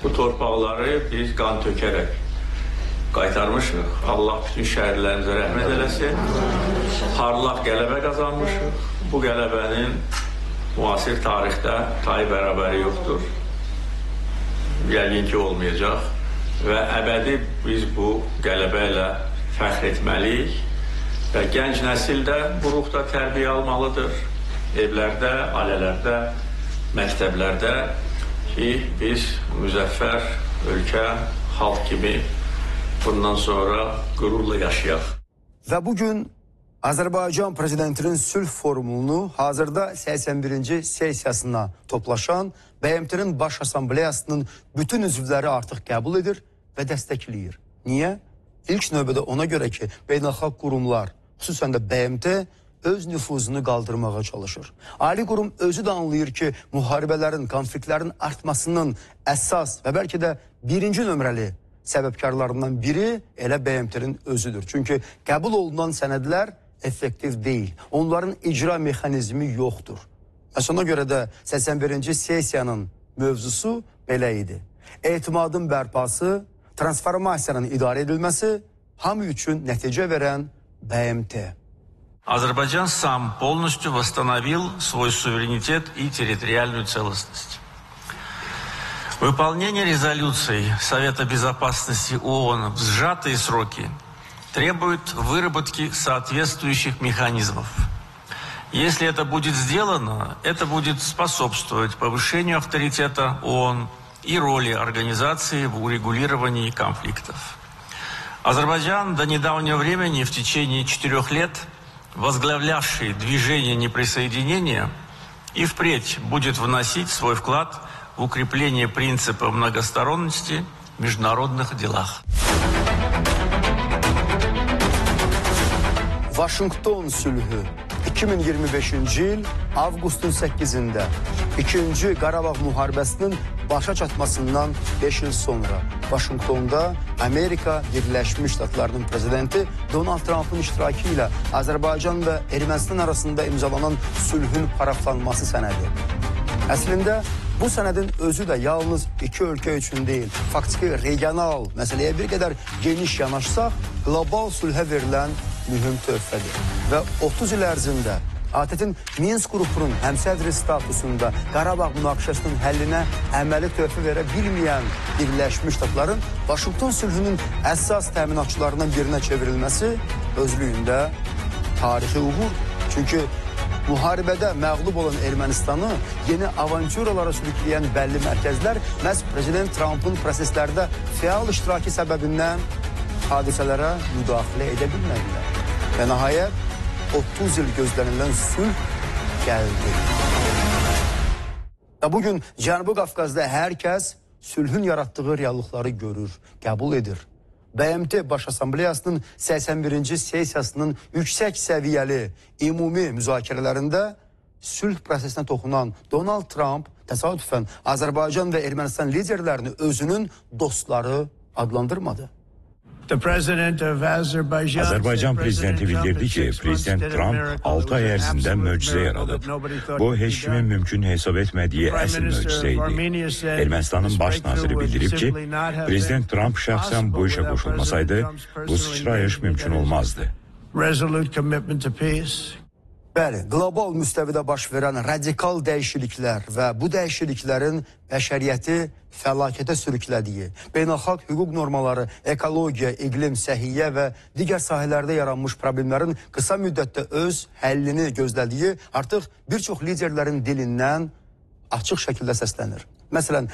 Bu torpaqları biz qan tökərək qaytarmışıq. Allah bütün şəhərlərimizə rəhmət eləsin. Parlaq qələbə qazanmışıq. Bu qələbənin müasir tarixdə tayı bərabəri yoxdur. Yəqin ki, olmayacaq. Və əbədi biz bu qələbə ilə fəxr etməliyik. Və gənc nəsil də bu ruhda tərbiyə almalıdır. Evlərdə, ailələrdə, məktəblərdə ki, biz müzəffər ölkə, xalq kimi bundan sonra qürurla yaşayaq. Və bugün Azərbaycan Prezidentinin sülh forumunu hazırda 81-ci sessiyasına toplaşan BMT-nin Baş Assambleyasının bütün üzvləri artıq qəbul edir və dəstəkləyir. Niyə? İlk növbədə ona görə ki, beynəlxalq qurumlar, xüsusən də BMT öz nüfuzunu qaldırmağa çalışır. Ali qurum özü də anlayır ki, müharibələrin, konfliktlərin artmasının əsas və bəlkə də birinci nömrəli səbəbkarlarından biri elə BMT-nin özüdür. Çünki qəbul olunan sənədlər effektiv deyil. Onların icra mexanizmi yoxdur. Ona görə də 81-ci sessiyanın mövzusu belə idi. Etimadın bərpası, transformasiyanın idarə edilməsi, hamı üçün nəticə verən BMT. Азербайджан сам полностью восстановил свой суверенитет и территориальную целостность. Выполнение резолюций Совета Безопасности ООН в сжатые сроки требует выработки соответствующих механизмов. Если это будет сделано, это будет способствовать повышению авторитета ООН и роли организации в урегулировании конфликтов. Азербайджан до недавнего времени в течение 4 лет возглавлявший движение неприсоединения и впредь будет вносить свой вклад в укрепление принципа многосторонности в международных делах. Vaşinqton sülhü 2025-ci il avqustun 8-də 2-ci Qarabağ müharibəsinin başa çatmasından 5 il sonra Vaşinqtonda Amerika Birləşmiş Ştatlarının prezidenti Donald Trump'ın iştirakı ilə Azərbaycan və Ermənistan arasında imzalanan sülhün paraflanması sənədi. Əslində bu sənədin özü də yalnız iki ölkə üçün deyil, faktiki regional məsələyə bir qədər geniş yanaşsaq, qlobal sülhə verilən mühüm töhfədir. Və 30 il ərzində ATƏT-in Minsk qrupunun həmsədri statusunda Qarabağ münaqişəsinin həllinə əməli töhfə verə bilməyən Birləşmiş Ştatların Vaşinqton sülhünün əsas təminatçılarından birinə çevrilməsi özlüyündə tarixi uğur. Çünki müharibədə məğlub olan Ermənistanı yeni avanturalara sürükləyən bəlli mərkəzlər məhz Prezident Trump'ın proseslərdə fəal iştirakı səbəbindən hadisələrə müdaxilə edə bilmədilər. Və nəhayət 30 il gözlənilən sülh gəldi. Bugün Cənubi Qafqazda hər kəs sülhün yaratdığı reallıqları görür, qəbul edir. BMT Baş Assambleyasının 81-ci sessiyasının yüksək səviyyəli ümumi müzakirələrində sülh prosesinə toxunan Donald Trump təsadüfən Azərbaycan və Ermənistan liderlərini özünün dostları adlandırmadı. Azerbaycan prezidenti bildirdi ki, Prezident Trump 6 ay ərzində möcüzə yaradıb. Bu, heç kimin mümkün hesab etmədiyi əsl möcüzə idi. Ermənistanın baş naziri bildirib ki, Prezident Trump şəxsən bu işə qoşulmasaydı, bu sıçrayış mümkün olmazdı. Bəli, qlobal müstəvidə baş verən radikal dəyişikliklər və bu dəyişikliklərin bəşəriyyəti fəlakətə sürüklədiyi, beynəlxalq hüquq normaları, ekologiya, iqlim, səhiyyə və digər sahələrdə yaranmış problemlərin qısa müddətdə öz həllini gözlədiyi artıq bir çox liderlərin dilindən açıq şəkildə səslənir. Məsələn,